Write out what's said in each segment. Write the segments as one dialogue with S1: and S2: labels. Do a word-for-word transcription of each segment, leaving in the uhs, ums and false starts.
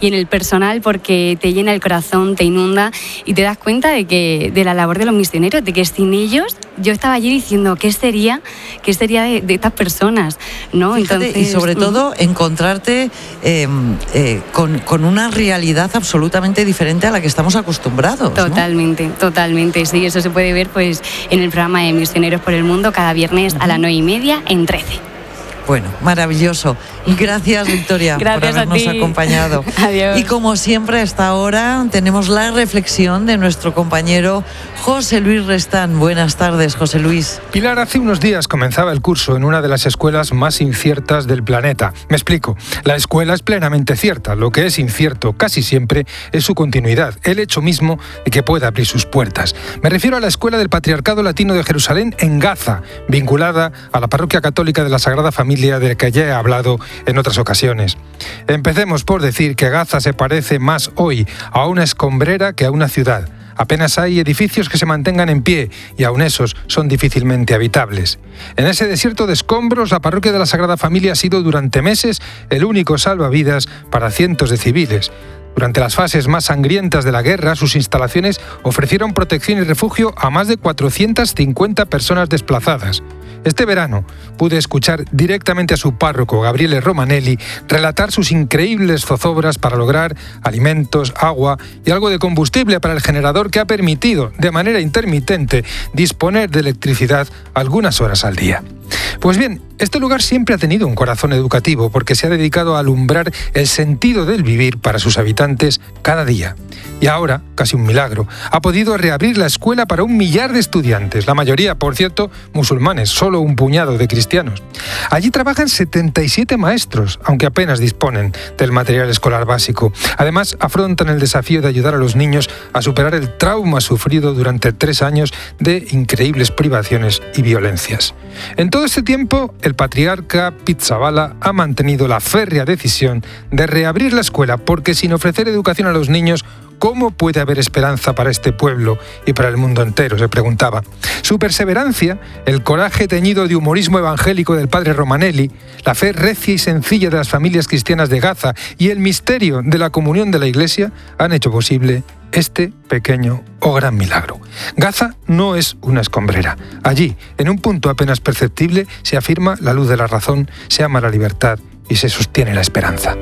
S1: y en el personal, porque te llena el corazón, te inunda y te das cuenta de que de la labor de los misioneros, de que sin ellos yo estaba allí diciendo qué sería, qué sería de, de estas personas, ¿no?
S2: Fíjate,
S1: Entonces,
S2: y sobre todo encontrarte eh, eh, con, con una realidad absolutamente diferente a la que estamos acostumbrados, ¿no?
S1: Totalmente, totalmente, sí, eso se puede ver pues en el programa de Misioneros por el Mundo cada viernes uh-huh. a las nueve y media en trece.
S2: Bueno, maravilloso. Gracias, Victoria,
S1: Gracias
S2: por habernos
S1: a ti.
S2: acompañado.
S1: Adiós.
S2: Y como siempre, a esta hora tenemos la reflexión de nuestro compañero José Luis Restán. Buenas tardes, José Luis.
S3: Pilar, hace unos días comenzaba el curso en una de las escuelas más inciertas del planeta. Me explico. La escuela es plenamente cierta. Lo que es incierto casi siempre es su continuidad, el hecho mismo de que pueda abrir sus puertas. Me refiero a la Escuela del Patriarcado Latino de Jerusalén en Gaza, vinculada a la Parroquia Católica de la Sagrada Familia, de la que ya he hablado en otras ocasiones. Empecemos por decir que Gaza se parece más hoy a una escombrera que a una ciudad. Apenas hay edificios que se mantengan en pie y aun esos son difícilmente habitables. En ese desierto de escombros, la parroquia de la Sagrada Familia ha sido durante meses el único salvavidas para cientos de civiles. Durante las fases más sangrientas de la guerra, sus instalaciones ofrecieron protección y refugio a más de cuatrocientas cincuenta personas desplazadas. Este verano pude escuchar directamente a su párroco, Gabriele Romanelli, relatar sus increíbles zozobras para lograr alimentos, agua y algo de combustible para el generador que ha permitido, de manera intermitente, disponer de electricidad algunas horas al día. Pues bien, este lugar siempre ha tenido un corazón educativo porque se ha dedicado a alumbrar el sentido del vivir para sus habitantes cada día. Y ahora, casi un milagro, ha podido reabrir la escuela para un millar de estudiantes, la mayoría, por cierto, musulmanes, solo un puñado de cristianos. Allí trabajan setenta y siete maestros, aunque apenas disponen del material escolar básico. Además, afrontan el desafío de ayudar a los niños a superar el trauma sufrido durante tres años de increíbles privaciones y violencias. En todo este tiempo, el patriarca Pizzaballa ha mantenido la férrea decisión de reabrir la escuela porque sin ofrecer educación a los niños, ¿cómo puede haber esperanza para este pueblo y para el mundo entero?, se preguntaba. Su perseverancia, el coraje teñido de humorismo evangélico del padre Romanelli, la fe recia y sencilla de las familias cristianas de Gaza y el misterio de la comunión de la Iglesia han hecho posible este pequeño o gran milagro. Gaza no es una escombrera. Allí, en un punto apenas perceptible, se afirma la luz de la razón, se ama la libertad y se sostiene la esperanza.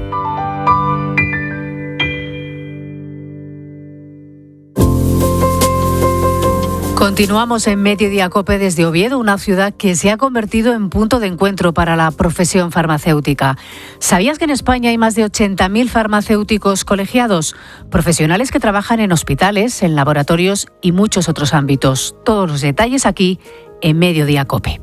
S4: Continuamos en Mediodía COPE desde Oviedo, una ciudad que se ha convertido en punto de encuentro para la profesión farmacéutica. ¿Sabías que en España hay más de ochenta mil farmacéuticos colegiados? Profesionales que trabajan en hospitales, en laboratorios y muchos otros ámbitos. Todos los detalles aquí en Mediodía COPE.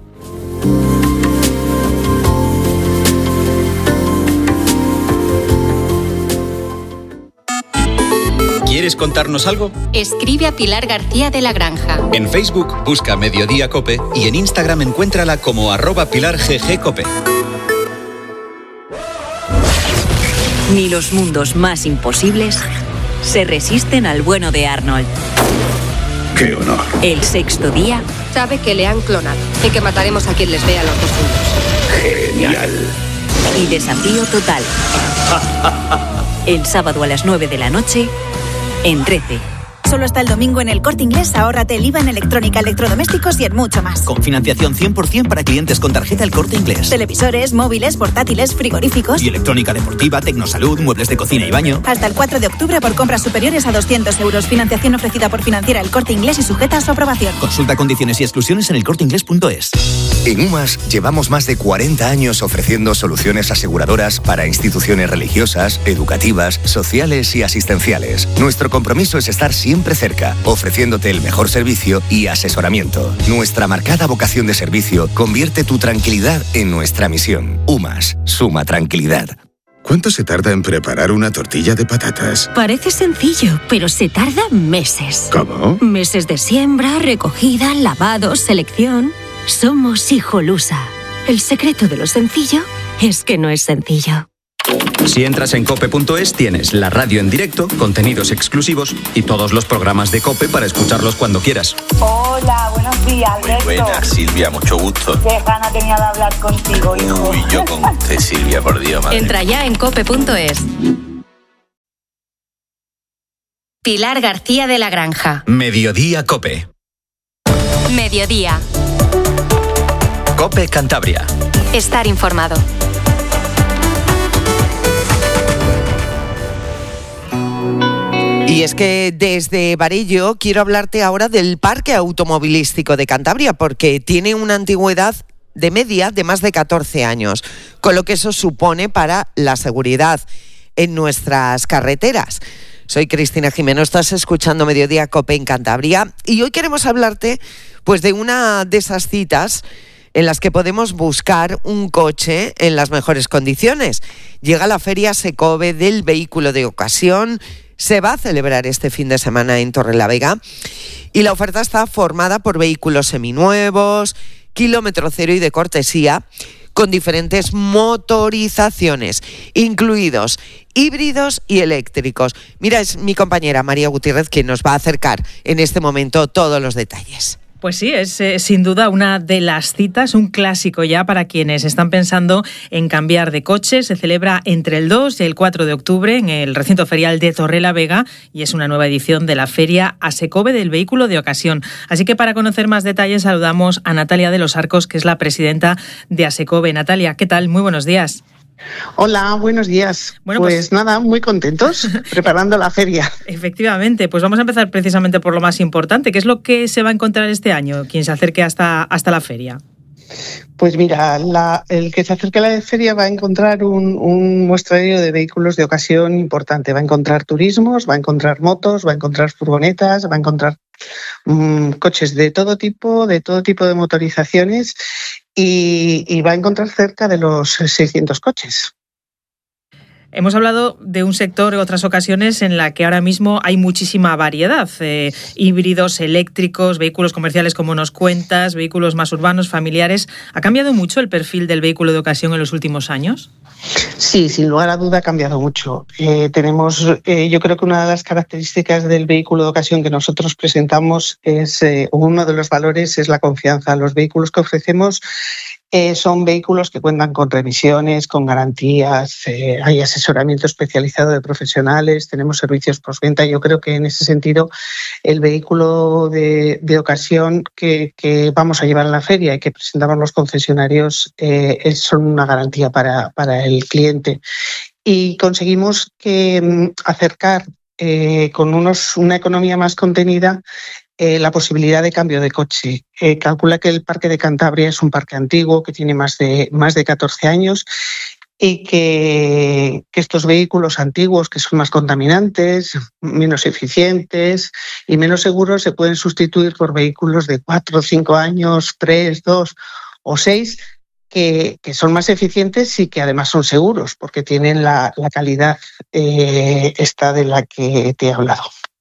S5: ¿Quieres contarnos algo?
S6: Escribe a Pilar García de la Granja.
S5: En Facebook busca Mediodía COPE y en Instagram encuéntrala como arroba Pilar G G COPE.
S7: Ni los mundos más imposibles se resisten al bueno de Arnold.
S8: ¡Qué honor!
S7: El sexto día.
S6: Sabe que le han clonado y que mataremos a quien les vea los dos suyos.
S8: ¡Genial!
S7: Y Desafío Total. El sábado a las nueve de la noche en trece.
S9: Solo hasta el domingo en El Corte Inglés, ahórrate el I V A en electrónica, electrodomésticos y en mucho más.
S10: Con financiación cien por ciento para clientes con tarjeta El Corte Inglés.
S9: Televisores, móviles, portátiles, frigoríficos.
S10: Y electrónica deportiva, tecnosalud, muebles de cocina y baño.
S9: Hasta el cuatro de octubre por compras superiores a doscientos euros. Financiación ofrecida por Financiera El Corte Inglés y sujeta a su aprobación.
S10: Consulta condiciones y exclusiones en el corte inglés punto es.
S11: En UMAS llevamos más de cuarenta años ofreciendo soluciones aseguradoras para instituciones religiosas, educativas, sociales y asistenciales. Nuestro compromiso es estar siempre cerca, ofreciéndote el mejor servicio y asesoramiento. Nuestra marcada vocación de servicio convierte tu tranquilidad en nuestra misión. UMAS, suma tranquilidad.
S8: ¿Cuánto se tarda en preparar una tortilla de patatas?
S12: Parece sencillo, pero se tarda meses.
S8: ¿Cómo?
S12: Meses de siembra, recogida, lavado, selección. Somos Hijolusa. El secreto de lo sencillo es que no es sencillo.
S5: Si entras en cope punto es tienes la radio en directo, contenidos exclusivos y todos los programas de COPE para escucharlos cuando quieras.
S13: Hola, buenos días, Alberto.
S14: Muy buenas, Silvia, mucho gusto.
S13: Qué gana tenía de hablar contigo, hijo.
S14: Uy, yo con usted, Silvia, por Dios, madre.
S6: Entra ya en cope punto es.
S15: Pilar García de la Granja.
S5: Mediodía Cope.
S15: Mediodía.
S5: Cope Cantabria.
S15: Estar informado.
S16: Y es que desde Barillo quiero hablarte ahora del Parque Automovilístico de Cantabria, porque tiene una antigüedad de media de más de catorce años, con lo que eso supone para la seguridad en nuestras carreteras. Soy Cristina Jimeno, estás escuchando Mediodía Cope en Cantabria y hoy queremos hablarte pues de una de esas citas en las que podemos buscar un coche en las mejores condiciones. Llega la Feria Assecobe del Vehículo de Ocasión, se va a celebrar este fin de semana en Torrelavega y la oferta está formada por vehículos seminuevos, kilómetro cero y de cortesía, con diferentes motorizaciones, incluidos híbridos y eléctricos. Mira, es mi compañera María Gutiérrez quien nos va a acercar en este momento todos los detalles.
S17: Pues sí, es eh, sin duda una de las citas, un clásico ya para quienes están pensando en cambiar de coche. Se celebra entre el dos y el cuatro de octubre en el recinto ferial de Torrelavega y es una nueva edición de la Feria Assecobe del Vehículo de Ocasión. Así que para conocer más detalles saludamos a Natalia de los Arcos, que es la presidenta de Assecobe. Natalia, ¿qué tal? Muy buenos días.
S18: Hola, buenos días. Bueno, pues, pues nada, muy contentos preparando la feria.
S17: Efectivamente, pues vamos a empezar precisamente por lo más importante. ¿Qué es lo que se va a encontrar este año quien se acerque hasta, hasta la feria?
S18: Pues mira, la, el que se acerque a la feria va a encontrar un, un muestrario de vehículos de ocasión importante. Va a encontrar turismos, va a encontrar motos, va a encontrar furgonetas, va a encontrar um, coches de todo tipo, de todo tipo de motorizaciones y, y va a encontrar cerca de los seiscientos coches.
S17: Hemos hablado de un sector en otras ocasiones en la que ahora mismo hay muchísima variedad, eh, híbridos, eléctricos, vehículos comerciales como nos cuentas, vehículos más urbanos, familiares. ¿Ha cambiado mucho el perfil del vehículo de ocasión en los últimos años?
S18: Sí, sin lugar a duda ha cambiado mucho. Eh, tenemos, eh, yo creo que una de las características del vehículo de ocasión que nosotros presentamos es, eh, uno de los valores es la confianza. Los vehículos que ofrecemos Eh, son vehículos que cuentan con revisiones, con garantías, eh, hay asesoramiento especializado de profesionales, tenemos servicios postventa. Yo creo que en ese sentido el vehículo de, de ocasión que, que vamos a llevar a la feria y que presentamos los concesionarios eh, es, son una garantía para, para el cliente. Y conseguimos que mm, acercar eh, con unos, una economía más contenida Eh, la posibilidad de cambio de coche. Eh, calcula que el Parque de Cantabria es un parque antiguo que tiene más de, más de catorce años y que, que estos vehículos antiguos, que son más contaminantes, menos eficientes y menos seguros, se pueden sustituir por vehículos de cuatro o cinco años, tres, dos o seis, que, que son más eficientes y que además son seguros porque tienen la, la calidad eh, esta de la que te he hablado.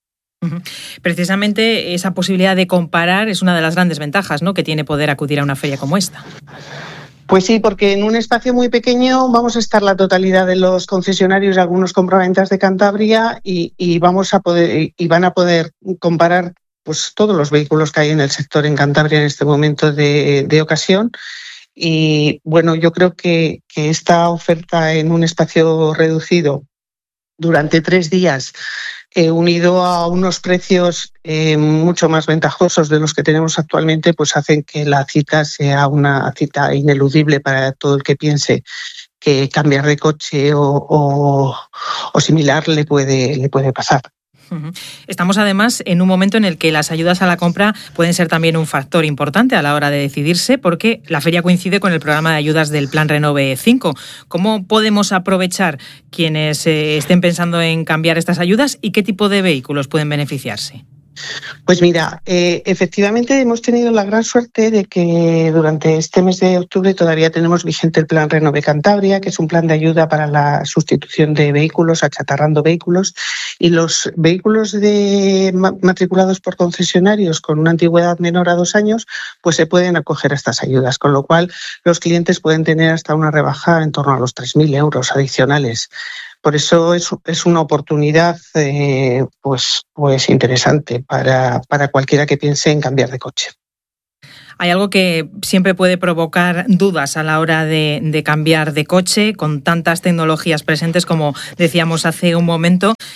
S17: Precisamente esa posibilidad de comparar es una de las grandes ventajas, ¿no?, que tiene poder acudir a una feria como esta.
S18: Pues sí, porque en un espacio muy pequeño vamos a estar la totalidad de los concesionarios y algunos compraventas de Cantabria y, y vamos a poder y van a poder comparar pues todos los vehículos que hay en el sector en Cantabria en este momento de, de ocasión. Y bueno, yo creo que, que esta oferta en un espacio reducido durante tres días, Eh, unido a unos precios eh, mucho más ventajosos de los que tenemos actualmente, pues hacen que la cita sea una cita ineludible para todo el que piense que cambiar de coche o, o, o similar le puede, le puede pasar.
S17: Estamos además en un momento en el que las ayudas a la compra pueden ser también un factor importante a la hora de decidirse, porque la feria coincide con el programa de ayudas del Plan Renove cinco. ¿Cómo podemos aprovechar quienes eh, estén pensando en cambiar estas ayudas y qué tipo de vehículos pueden beneficiarse?
S18: Pues mira, eh, efectivamente hemos tenido la gran suerte de que durante este mes de octubre todavía tenemos vigente el Plan Renove Cantabria, que es un plan de ayuda para la sustitución de vehículos, achatarrando vehículos, y los vehículos de matriculados por concesionarios con una antigüedad menor a dos años, pues se pueden acoger a estas ayudas, con lo cual los clientes pueden tener hasta una rebaja en torno a los tres mil euros adicionales. Por eso es, es una oportunidad eh, pues, pues interesante para, para cualquiera que piense en cambiar de coche.
S17: Hay algo que siempre puede provocar dudas a la hora de, de cambiar de coche, con tantas tecnologías presentes como decíamos hace un momento.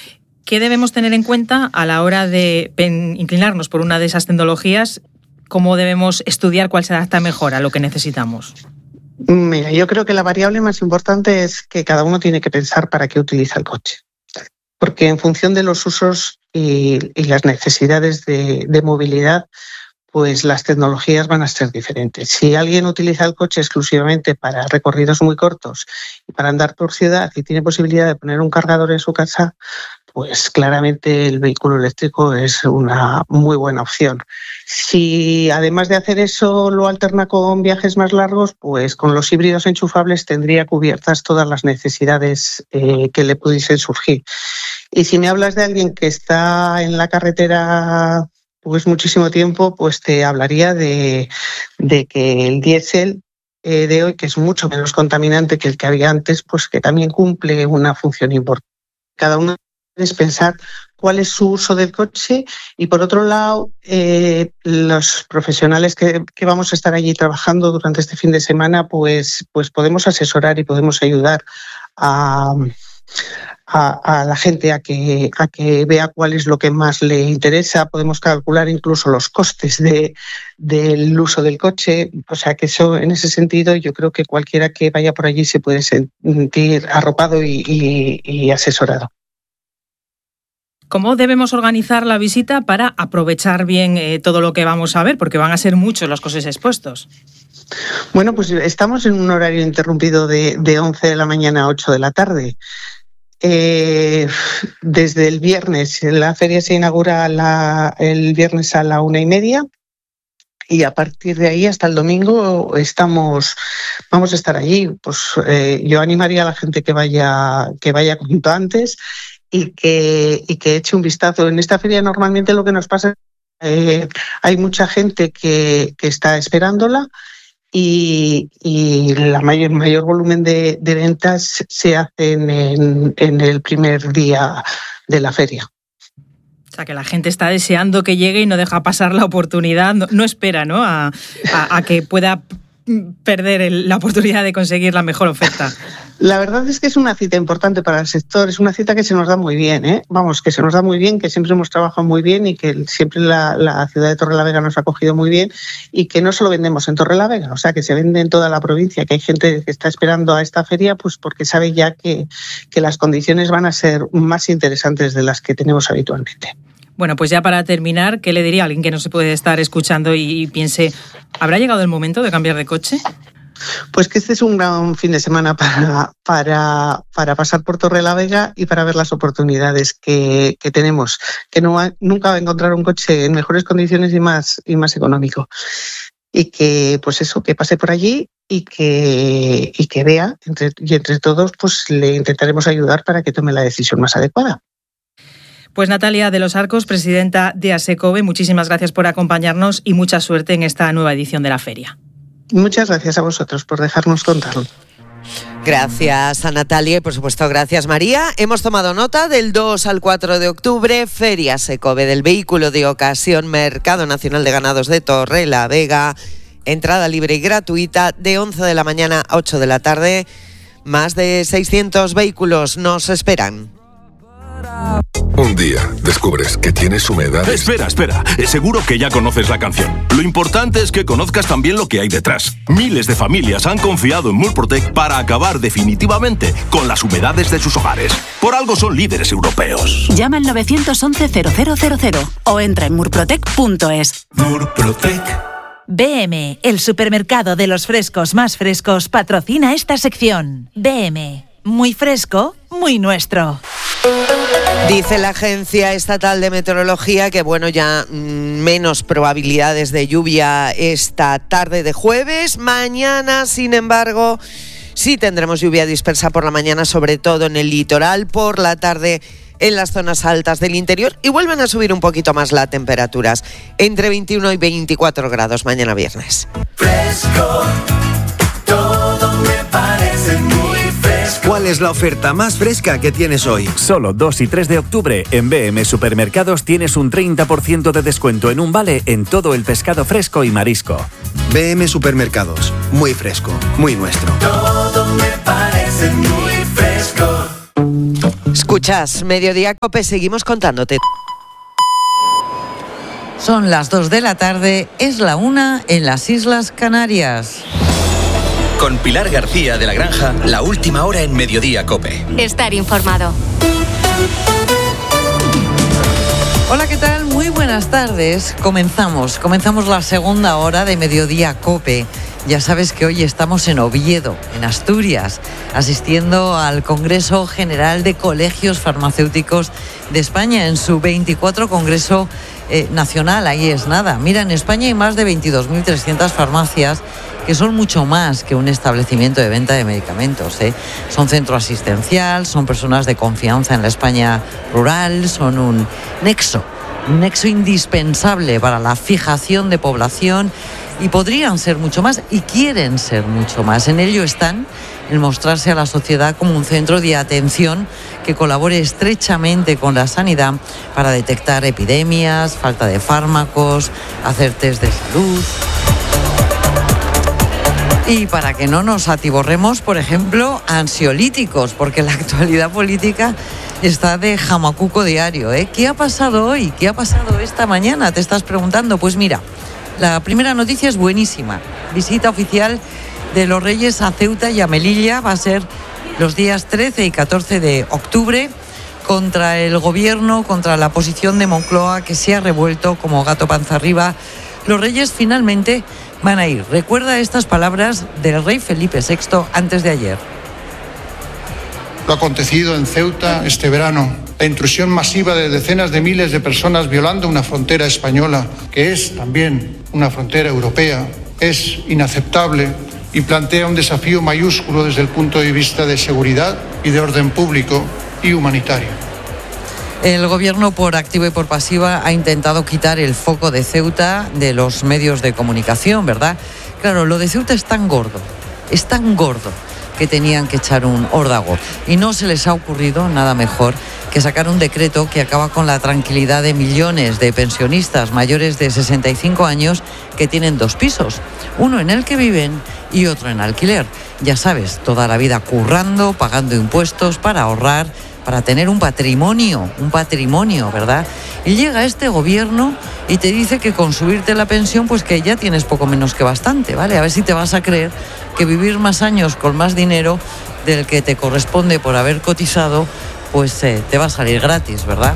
S17: ¿qué debemos tener en cuenta a la hora de inclinarnos por una de esas tecnologías? ¿Cómo debemos estudiar cuál se adapta mejor a lo que necesitamos?
S18: Mira, yo creo que la variable más importante es que cada uno tiene que pensar para qué utiliza el coche. Porque en función de los usos y, y las necesidades de, de movilidad, pues las tecnologías van a ser diferentes. Si alguien utiliza el coche exclusivamente para recorridos muy cortos y para andar por ciudad y tiene posibilidad de poner un cargador en su casa, pues claramente el vehículo eléctrico es una muy buena opción. Si además de hacer eso lo alterna con viajes más largos, pues con los híbridos enchufables tendría cubiertas todas las necesidades eh, que le pudiesen surgir. Y si me hablas de alguien que está en la carretera pues muchísimo tiempo, pues te hablaría de, de que el diésel eh, de hoy, que es mucho menos contaminante que el que había antes, pues que también cumple una función importante. Cada uno es pensar cuál es su uso del coche y, por otro lado, eh, los profesionales que, que vamos a estar allí trabajando durante este fin de semana, pues, pues podemos asesorar y podemos ayudar a, a, a la gente a que, a que vea cuál es lo que más le interesa. Podemos calcular incluso los costes de, del uso del coche. O sea que eso, en ese sentido, yo creo que cualquiera que vaya por allí se puede sentir arropado y, y, y asesorado.
S17: ¿Cómo debemos organizar la visita para aprovechar bien eh, todo lo que vamos a ver? Porque van a ser muchos los coches expuestos.
S18: Bueno, pues estamos en un horario interrumpido de, de once de la mañana a ocho de la tarde. Eh, desde el viernes, la feria se inaugura la, el viernes a la una y media. Y a partir de ahí hasta el domingo estamos, vamos a estar allí. Pues eh, yo animaría a la gente que vaya, que vaya cuanto antes. Y que, y que eche un vistazo. En esta feria normalmente lo que nos pasa es que eh, hay mucha gente que, que está esperándola y, y la mayor, mayor volumen de, de ventas se hacen en, en el primer día de la feria.
S17: O sea, que la gente está deseando que llegue y no deja pasar la oportunidad, no, no espera, ¿no?, a, a, a que pueda perder el, la oportunidad de conseguir la mejor oferta.
S18: La verdad es que es una cita importante para el sector, es una cita que se nos da muy bien, ¿eh? Vamos, que se nos da muy bien, que siempre hemos trabajado muy bien y que siempre la, la ciudad de Torrelavega nos ha acogido muy bien y que no solo vendemos en Torrelavega, o sea, que se vende en toda la provincia, que hay gente que está esperando a esta feria pues porque sabe ya que, que las condiciones van a ser más interesantes de las que tenemos habitualmente.
S17: Bueno, pues ya para terminar, ¿qué le diría a alguien que no se puede estar escuchando y, y piense, ¿habrá llegado el momento de cambiar de coche?
S18: Pues que este es un gran fin de semana para, para, para pasar por Torrelavega y para ver las oportunidades que, que tenemos, que no va, nunca va a encontrar un coche en mejores condiciones y más, y más económico. Y que, pues eso, que pase por allí y que, y que vea, entre, y entre todos pues le intentaremos ayudar para que tome la decisión más adecuada.
S17: Pues Natalia de los Arcos, presidenta de ASECOBE, muchísimas gracias por acompañarnos y mucha suerte en esta nueva edición de la feria.
S18: Muchas gracias a vosotros por dejarnos contarlo.
S16: Gracias a Natalia y por supuesto gracias María. Hemos tomado nota del dos al cuatro de octubre, Feria ASECOBE del Vehículo de Ocasión, Mercado Nacional de Ganados de Torrelavega, entrada libre y gratuita de once de la mañana a ocho de la tarde. Más de seiscientos vehículos nos esperan.
S19: Un día descubres que tienes humedades.
S20: Espera, espera. Seguro que ya conoces la canción. Lo importante es que conozcas también lo que hay detrás. Miles de familias han confiado en Murprotec para acabar definitivamente con las humedades de sus hogares. Por algo son líderes europeos.
S21: Llama al nueve once cero cero cero cero o entra en murprotec punto es.
S20: Murprotec.
S22: B M, el supermercado de los frescos más frescos, patrocina esta sección. B M, muy fresco, muy nuestro.
S16: Dice la Agencia Estatal de Meteorología que, bueno, ya mmm, menos probabilidades de lluvia esta tarde de jueves. Mañana, sin embargo, sí tendremos lluvia dispersa por la mañana, sobre todo en el litoral, por la tarde en las zonas altas del interior y vuelven a subir un poquito más las temperaturas, entre veintiuno y veinticuatro grados mañana viernes.
S23: Fresco, todo me parece muy fresco.
S24: ¿Cuál es la oferta más fresca que tienes hoy?
S25: Solo dos y tres de octubre en B M Supermercados tienes un treinta por ciento de descuento en un vale en todo el pescado fresco y marisco.
S24: B M Supermercados, muy fresco, muy nuestro.
S23: Todo me parece muy fresco.
S16: Escuchas, Mediodía Cope, seguimos contándote.
S1: Son las dos de la tarde, es la una en las Islas Canarias.
S5: Con Pilar García de la Granja, la última hora en Mediodía Cope.
S15: Estar informado.
S1: Hola, ¿qué tal? Muy buenas tardes. Comenzamos, comenzamos la segunda hora de Mediodía Cope. Ya sabes que hoy estamos en Oviedo, en Asturias, asistiendo al Congreso General de Colegios Farmacéuticos de España, en su veinticuatro Congreso eh, Nacional. Ahí es nada. Mira, en España hay más de veintidós mil trescientas farmacias, que son mucho más que un establecimiento de venta de medicamentos, ¿eh? Son centro asistencial, son personas de confianza en la España rural, son un nexo, un nexo indispensable para la fijación de población, y podrían ser mucho más y quieren ser mucho más. En ello están, en mostrarse a la sociedad como un centro de atención que colabore estrechamente con la sanidad para detectar epidemias, falta de fármacos, hacer test de salud. Y para que no nos atiborremos, por ejemplo, ansiolíticos, porque la actualidad política está de jamacuco diario, ¿eh? ¿Qué ha pasado hoy? ¿Qué ha pasado esta mañana? Te estás preguntando. Pues mira, la primera noticia es buenísima. Visita oficial de los Reyes a Ceuta y a Melilla. Va a ser los días trece y catorce de octubre, contra el gobierno, contra la posición de Moncloa, que se ha revuelto como gato panza arriba. Los Reyes finalmente van a ir. Recuerda estas palabras del rey Felipe sexto antes de ayer.
S2: Lo acontecido en Ceuta este verano, la intrusión masiva de decenas de miles de personas violando una frontera española, que es también una frontera europea, es inaceptable y plantea un desafío mayúsculo desde el punto de vista de seguridad y de orden público y humanitario.
S1: El gobierno, por activa y por pasiva, ha intentado quitar el foco de Ceuta de los medios de comunicación, ¿verdad? Claro, lo de Ceuta es tan gordo, es tan gordo, que tenían que echar un órdago. Y no se les ha ocurrido nada mejor que sacar un decreto que acaba con la tranquilidad de millones de pensionistas mayores de sesenta y cinco años que tienen dos pisos, uno en el que viven y otro en alquiler. Ya sabes, toda la vida currando, pagando impuestos para ahorrar, para tener un patrimonio, un patrimonio, ¿verdad? Y llega este gobierno y te dice que con subirte la pensión, pues que ya tienes poco menos que bastante, ¿vale? A ver si te vas a creer que vivir más años con más dinero del que te corresponde por haber cotizado, pues eh, te va a salir gratis, ¿verdad?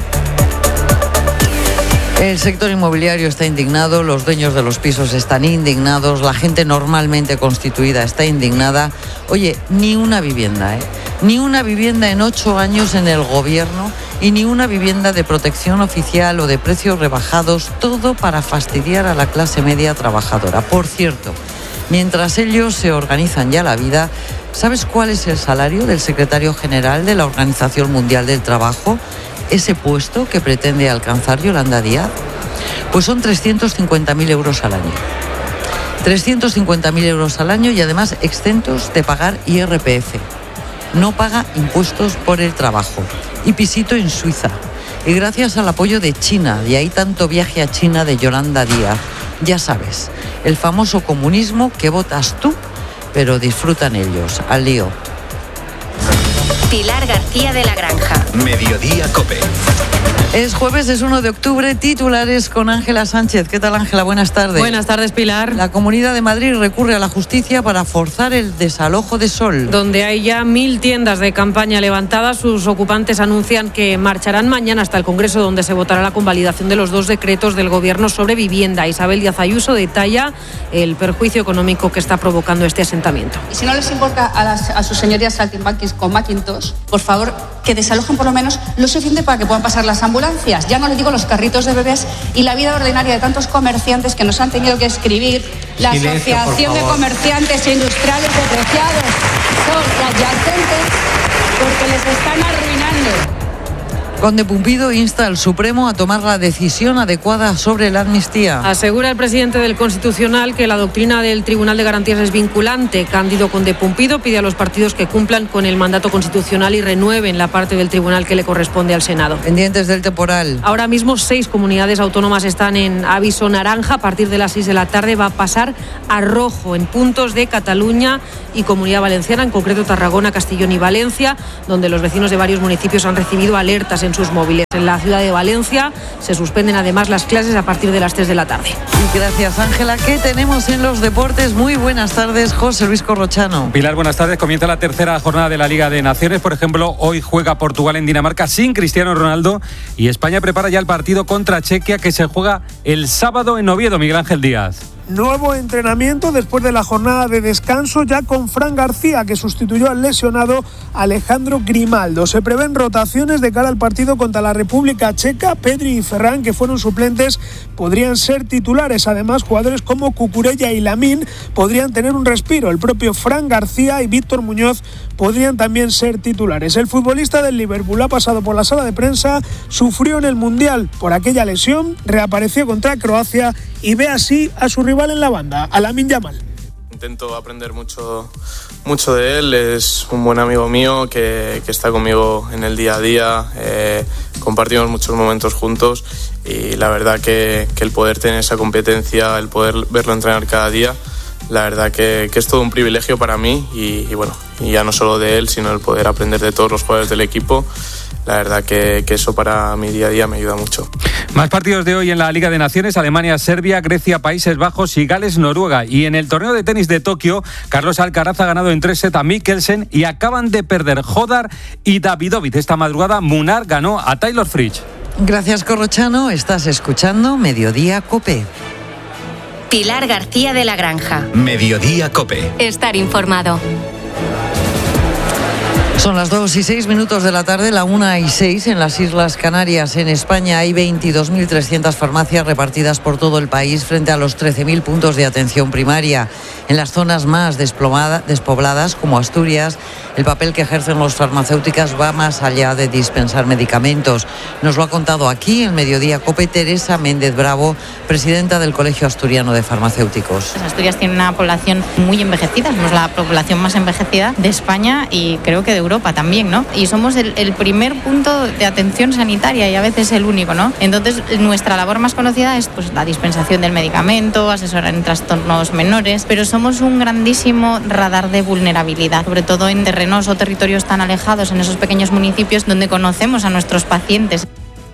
S1: El sector inmobiliario está indignado, los dueños de los pisos están indignados, la gente normalmente constituida está indignada. Oye, ni una vivienda, ¿eh? Ni una vivienda en ocho años en el gobierno y ni una vivienda de protección oficial o de precios rebajados, todo para fastidiar a la clase media trabajadora. Por cierto, mientras ellos se organizan ya la vida, ¿sabes cuál es el salario del secretario general de la Organización Mundial del Trabajo? Ese puesto que pretende alcanzar Yolanda Díaz, pues son trescientos cincuenta mil euros al año. trescientos cincuenta mil euros al año y además exentos de pagar I R P F. No paga impuestos por el trabajo. Y pisito en Suiza. Y gracias al apoyo de China, de ahí tanto viaje a China de Yolanda Díaz. Ya sabes, el famoso comunismo que votas tú, pero disfrutan ellos. Al lío.
S15: Pilar García de la Granja.
S5: Mediodía Cope.
S1: Es jueves, es uno de octubre, titulares con Ángela Sánchez. ¿Qué tal, Ángela? Buenas tardes.
S3: Buenas tardes, Pilar.
S1: La Comunidad de Madrid recurre a la justicia para forzar el desalojo de Sol.
S3: Donde hay ya mil tiendas de campaña levantadas, sus ocupantes anuncian que marcharán mañana hasta el Congreso, donde se votará la convalidación de los dos decretos del Gobierno sobre vivienda. Isabel Díaz Ayuso detalla el perjuicio económico que está provocando este asentamiento.
S4: Y si no les importa a, las, a sus señorías saltimbanquis con Macintosh, por favor, que desalojen por lo menos lo suficiente para que puedan pasar las ambulancias. Ya no les digo los carritos de bebés y la vida ordinaria de tantos comerciantes que nos han tenido que escribir. La
S7: Silencio,
S4: Asociación de Comerciantes e Industriales Depreciados son adyacentes porque les están arruinando.
S1: Conde Pumpido insta al Supremo a tomar la decisión adecuada sobre la amnistía.
S3: Asegura el presidente del Constitucional que la doctrina del Tribunal de Garantías es vinculante. Cándido Conde Pumpido pide a los partidos que cumplan con el mandato constitucional y renueven la parte del tribunal que le corresponde al Senado.
S1: Pendientes del temporal.
S3: Ahora mismo seis comunidades autónomas están en aviso naranja. A partir de las seis de la tarde va a pasar a rojo en puntos de Cataluña y Comunidad Valenciana, en concreto Tarragona, Castellón y Valencia, donde los vecinos de varios municipios han recibido alertas en sus móviles. En la ciudad de Valencia se suspenden además las clases a partir de las tres de la tarde.
S1: Y gracias, Ángela. ¿Qué tenemos en los deportes? Muy buenas tardes, José Luis Corrochano.
S7: Pilar, buenas tardes. Comienza la tercera jornada de la Liga de Naciones. Por ejemplo, hoy juega Portugal en Dinamarca sin Cristiano Ronaldo y España prepara ya el partido contra Chequia, que se juega el sábado en Oviedo. Miguel Ángel Díaz.
S8: Nuevo entrenamiento después de la jornada de descanso, ya con Fran García, que sustituyó al lesionado Alejandro Grimaldo. Se prevén rotaciones de cara al partido contra la República Checa. Pedri y Ferran, que fueron suplentes, podrían ser titulares. Además, jugadores como Cucurella y Lamine podrían tener un respiro. El propio Fran García y Víctor Muñoz podrían también ser titulares. El futbolista del Liverpool ha pasado por la sala de prensa, sufrió en el Mundial por aquella lesión, reapareció contra Croacia y ve así a su rival en la banda, a Lamine Yamal.
S9: Intento aprender mucho, mucho de él, es un buen amigo mío que, que está conmigo en el día a día, eh, compartimos muchos momentos juntos y la verdad que, que el poder tener esa competencia, el poder verlo entrenar cada día, la verdad que, que es todo un privilegio para mí y, y bueno, y ya no solo de él, sino el poder aprender de todos los jugadores del equipo. La verdad que, que eso para mi día a día me ayuda mucho.
S7: Más partidos de hoy en la Liga de Naciones: Alemania, Serbia, Grecia, Países Bajos y Gales, Noruega. Y en el torneo de tenis de Tokio, Carlos Alcaraz ha ganado en tres sets a Mikkelsen y acaban de perder Hodar y Davidovich. Esta madrugada Munar ganó a Taylor Fritz.
S1: Gracias, Corrochano. Estás escuchando Mediodía COPE.
S15: Pilar García de la Granja.
S5: Mediodía COPE.
S15: Estar informado.
S1: Son las dos y seis minutos de la tarde, la una y seis en las Islas Canarias. En España hay veintidós mil trescientas farmacias repartidas por todo el país frente a los trece mil puntos de atención primaria. En las zonas más despobladas, como Asturias, el papel que ejercen las farmacéuticas va más allá de dispensar medicamentos. Nos lo ha contado aquí en Mediodía COPE Teresa Méndez Bravo, presidenta del Colegio Asturiano de Farmacéuticos.
S10: Asturias tiene una población muy envejecida, somos la población más envejecida de España y creo que de Europa también, ¿no? Y somos el, el primer punto de atención sanitaria y a veces el único, ¿no? Entonces, nuestra labor más conocida es pues la dispensación del medicamento, asesorar en trastornos menores, pero somos un grandísimo radar de vulnerabilidad, sobre todo en terrenos o territorios tan alejados, en esos pequeños municipios donde conocemos a nuestros pacientes.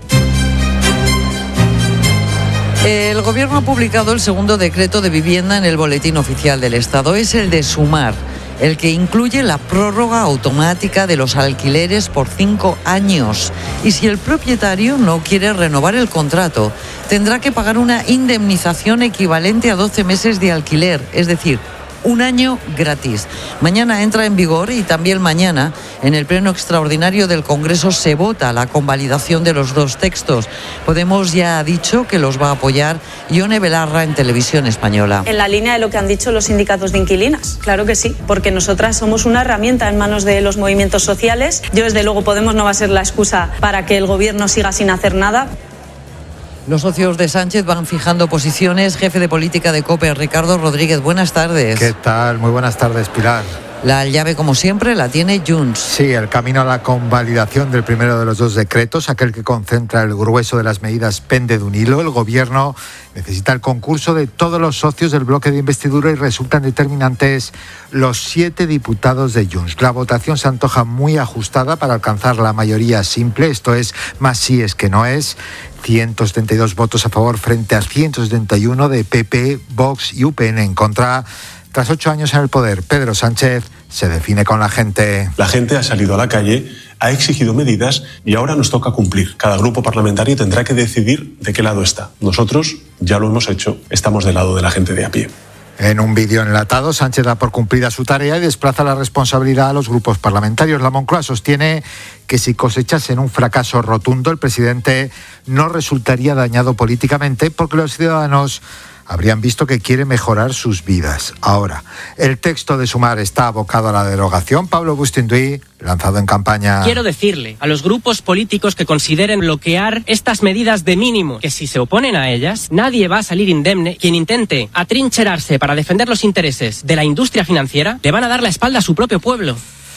S1: El Gobierno ha publicado el segundo decreto de vivienda en el Boletín Oficial del Estado. Es el de Sumar, el que incluye la prórroga automática de los alquileres por cinco años. Y si el propietario no quiere renovar el contrato, tendrá que pagar una indemnización equivalente a doce meses de alquiler, es decir, un año gratis. Mañana entra en vigor y también mañana en el pleno extraordinario del Congreso se vota la convalidación de los dos textos. Podemos ya ha dicho que los va a apoyar Ione Belarra en Televisión Española.
S11: En la línea de lo que han dicho los sindicatos de inquilinas, claro que sí, porque nosotras somos una herramienta en manos de los movimientos sociales. Yo desde luego Podemos no va a ser la excusa para que el gobierno siga sin hacer nada.
S1: Los socios de Sánchez van fijando posiciones. Jefe de política de COPE, Ricardo Rodríguez, buenas tardes.
S26: ¿Qué tal? Muy buenas tardes, Pilar.
S1: La llave, como siempre, la tiene Junts.
S26: Sí, el camino a la convalidación del primero de los dos decretos, aquel que concentra el grueso de las medidas, pende de un hilo. El Gobierno necesita el concurso de todos los socios del bloque de investidura y resultan determinantes los siete diputados de Junts. La votación se antoja muy ajustada para alcanzar la mayoría simple, esto es, más sí es que no es. ciento setenta y dos votos a favor frente a ciento setenta y uno de P P, Vox y U P N en contra. Tras ocho años en el poder, Pedro Sánchez se define con la gente.
S27: La gente ha salido a la calle, ha exigido medidas y ahora nos toca cumplir. Cada grupo parlamentario tendrá que decidir de qué lado está. Nosotros ya lo hemos hecho, estamos del lado de la gente de a pie.
S26: En un vídeo enlatado, Sánchez da por cumplida su tarea y desplaza la responsabilidad a los grupos parlamentarios. La Moncloa sostiene que si cosechasen un fracaso rotundo, el presidente no resultaría dañado políticamente porque los ciudadanos habrían visto que quiere mejorar sus vidas. Ahora, el texto de Sumar está abocado a la derogación. Pablo Bustinduy, lanzado en campaña.
S6: Quiero decirle a los grupos políticos que consideren bloquear estas medidas de mínimo, que si se oponen a ellas, nadie va a salir indemne. Quien intente atrincherarse para defender los intereses de la industria financiera, le van a dar la espalda a su propio pueblo.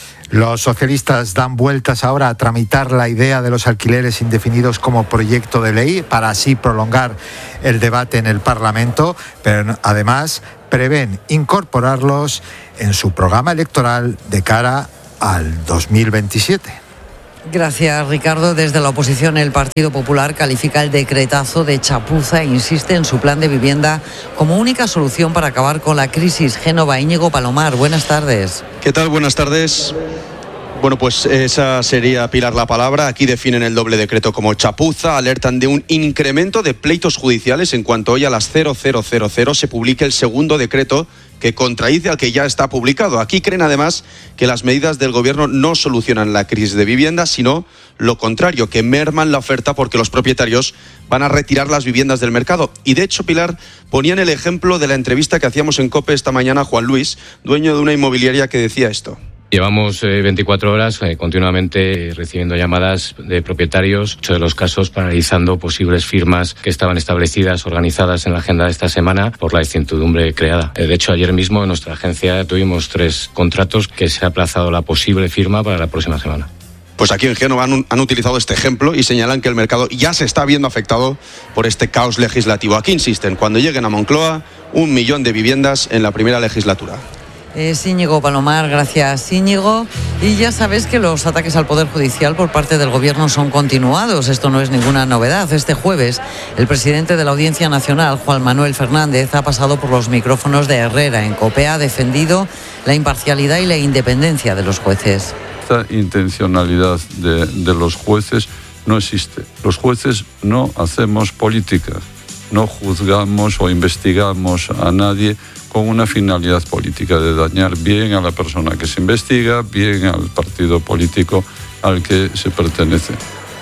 S26: Los socialistas dan vueltas ahora a tramitar la idea de los alquileres indefinidos como proyecto de ley para así prolongar el debate en el Parlamento, pero además prevén incorporarlos en su programa electoral de cara al dos mil veintisiete.
S1: Gracias, Ricardo. Desde la oposición, el Partido Popular califica el decretazo de chapuza e insiste en su plan de vivienda como única solución para acabar con la crisis. Génova, Íñigo Palomar, buenas tardes.
S12: ¿Qué tal? Buenas tardes. Bueno, pues esa sería, Pilar, la palabra. Aquí definen el doble decreto como chapuza, alertan de un incremento de pleitos judiciales en cuanto hoy a las cero cero cero cero se publique el segundo decreto que contradice al que ya está publicado. Aquí creen además que las medidas del gobierno no solucionan la crisis de vivienda, sino lo contrario, que merman la oferta porque los propietarios van a retirar las viviendas del mercado. Y de hecho, Pilar, ponían el ejemplo de la entrevista que hacíamos en COPE esta mañana a Juan Luis, dueño de una inmobiliaria, que decía esto.
S13: Llevamos eh, veinticuatro horas eh, continuamente eh, recibiendo llamadas de propietarios, muchos de los casos paralizando posibles firmas que estaban establecidas, organizadas en la agenda de esta semana por la incertidumbre creada. Eh, de hecho, ayer mismo en nuestra agencia tuvimos tres contratos que se ha aplazado la posible firma para la próxima semana.
S12: Pues aquí en Génova han, han utilizado este ejemplo y señalan que el mercado ya se está viendo afectado por este caos legislativo. Aquí insisten, cuando lleguen a Moncloa, un millón de viviendas en la primera legislatura.
S1: Es Íñigo Palomar, gracias Íñigo. Y ya sabes que los ataques al Poder Judicial por parte del Gobierno son continuados. Esto no es ninguna novedad. Este jueves, el presidente de la Audiencia Nacional, Juan Manuel Fernández, ha pasado por los micrófonos de Herrera en COPE. Ha defendido la imparcialidad y la independencia de los jueces.
S14: Esta intencionalidad de, de los jueces no existe. Los jueces no hacemos política, no juzgamos o investigamos a nadie con una finalidad política de dañar bien a la persona que se investiga, bien al partido político al que se pertenece.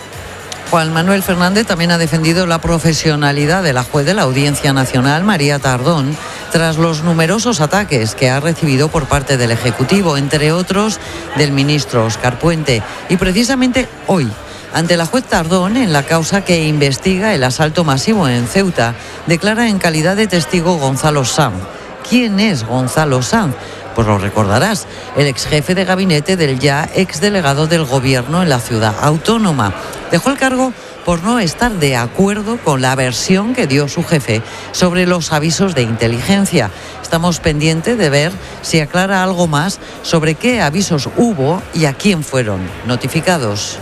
S1: Juan Manuel Fernández también ha defendido la profesionalidad de la juez de la Audiencia Nacional, María Tardón, tras los numerosos ataques que ha recibido por parte del Ejecutivo, entre otros del ministro Óscar Puente. Y precisamente hoy, ante la juez Tardón, en la causa que investiga el asalto masivo en Ceuta, declara en calidad de testigo Gonzalo Sanz. ¿Quién es Gonzalo Sanz? Pues lo recordarás, el ex jefe de gabinete del ya ex delegado del gobierno en la ciudad autónoma. Dejó el cargo por no estar de acuerdo con la versión que dio su jefe sobre los avisos de inteligencia. Estamos pendientes de ver si aclara algo más sobre qué avisos hubo y a quién fueron notificados.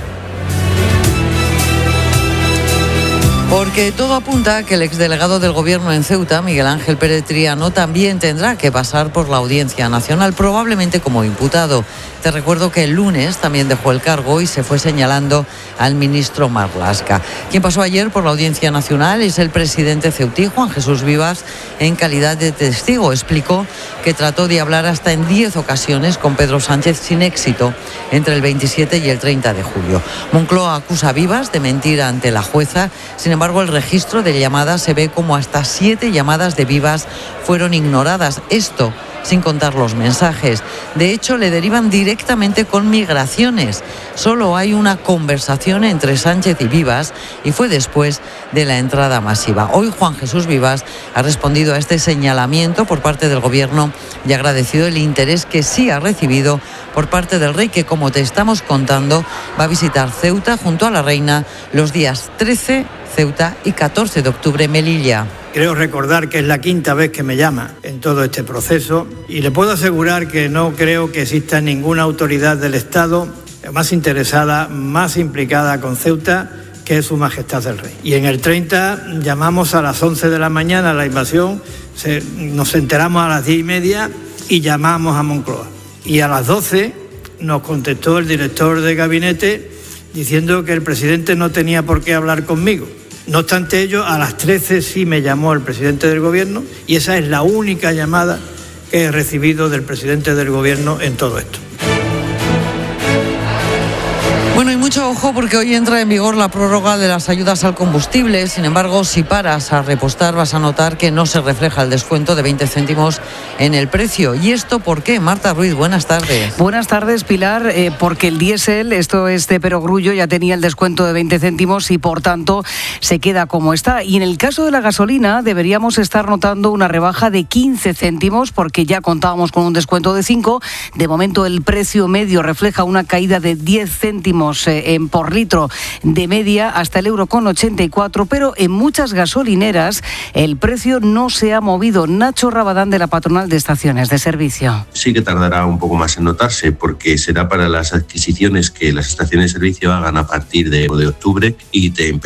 S1: Porque todo apunta a que el exdelegado del Gobierno en Ceuta, Miguel Ángel Pérez Triano, también tendrá que pasar por la Audiencia Nacional, probablemente como imputado. Te recuerdo que el lunes también dejó el cargo y se fue señalando al ministro Marlaska. Quien pasó ayer por la Audiencia Nacional es el presidente ceutí, Juan Jesús Vivas, en calidad de testigo. Explicó que trató de hablar hasta en diez ocasiones con Pedro Sánchez sin éxito entre el veintisiete y el treinta de julio. Moncloa acusa a Vivas de mentir ante la jueza. Sin embargo, el registro de llamadas se ve como hasta siete llamadas de Vivas fueron ignoradas. Esto sin contar los mensajes. De hecho, le derivan directamente con migraciones. Solo hay una conversación entre Sánchez y Vivas y fue después de la entrada masiva. Hoy Juan Jesús Vivas ha respondido a este señalamiento por parte del Gobierno y ha agradecido el interés que sí ha recibido por parte del rey, que, como te estamos contando, va a visitar Ceuta junto a la reina los días trece, Ceuta, y catorce de octubre, Melilla.
S17: Creo recordar que es la quinta vez que me llama en todo este proceso y le puedo asegurar que no creo que exista ninguna autoridad del Estado más interesada, más implicada con Ceuta que Su Majestad el Rey. Y en el treinta llamamos a las once de la mañana a la invasión, se, nos enteramos a las diez y media y llamamos a Moncloa. Y a las doce nos contestó el director de gabinete diciendo que el presidente no tenía por qué hablar conmigo. No obstante ello, a las trece sí me llamó el presidente del Gobierno y esa es la única llamada que he recibido del presidente del Gobierno en todo esto.
S1: Bueno, y mucho ojo porque hoy entra en vigor la prórroga de las ayudas al combustible. Sin embargo, si paras a repostar vas a notar que no se refleja el descuento de veinte céntimos en el precio. ¿Y esto por qué? Marta Ruiz, buenas tardes.
S18: Buenas tardes, Pilar. Eh, porque el diésel, esto es de perogrullo, ya tenía el descuento de veinte céntimos y por tanto se queda como está. Y en el caso de la gasolina deberíamos estar notando una rebaja de quince céntimos porque ya contábamos con un descuento de cinco. De momento el precio medio refleja una caída de diez céntimos eh, en por litro de media hasta el euro con ochenta y cuatro, pero en muchas gasolineras el precio no se ha movido. Nacho Rabadán, de la patronal de estaciones de servicio.
S19: Sí que tardará un poco más en notarse porque será para las adquisiciones que las estaciones de servicio hagan a partir de, de octubre y te